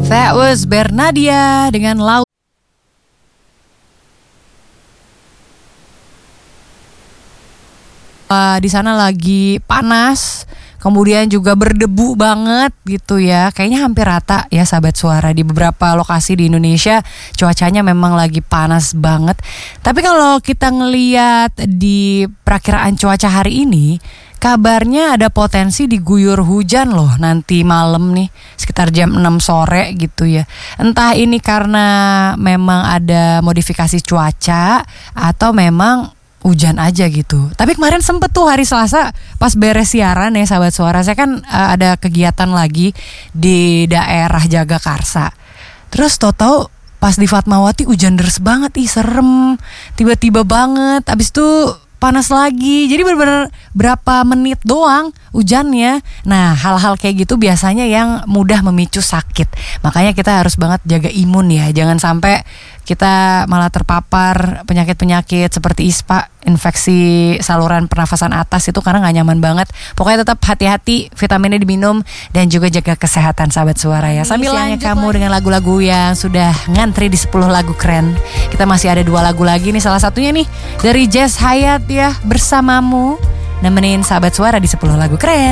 That was Bernadia dengan Laut. Di sana lagi panas, kemudian juga berdebu banget gitu ya. Kayaknya hampir rata ya sahabat suara, di beberapa lokasi di Indonesia cuacanya memang lagi panas banget. Tapi kalau kita ngeliat di perakiraan cuaca hari ini, kabarnya ada potensi diguyur hujan loh nanti malam nih, sekitar jam 6 sore gitu ya. Entah ini karena memang ada modifikasi cuaca atau memang hujan aja gitu. Tapi kemarin sempet tuh hari Selasa pas beres siaran ya sahabat suara, saya kan ada kegiatan lagi di daerah Jagakarsa. Terus tau-tau pas di Fatmawati hujan deras banget, serem, tiba-tiba banget. Abis itu panas lagi. Jadi benar-benar berapa menit doang hujannya. Nah, hal-hal kayak gitu biasanya yang mudah memicu sakit. Makanya kita harus banget jaga imun ya. Jangan sampai kita malah terpapar penyakit-penyakit seperti ISPA, infeksi saluran pernafasan atas, itu karena gak nyaman banget. Pokoknya tetap hati-hati, vitaminnya diminum, dan juga jaga kesehatan sahabat suara ya. Sambil lanjut kamu dengan lagu-lagu yang sudah ngantri di 10 lagu keren. Kita masih ada 2 lagu lagi nih, salah satunya nih dari Jazz Hayat ya, Bersamamu, nemenin sahabat suara di 10 lagu keren.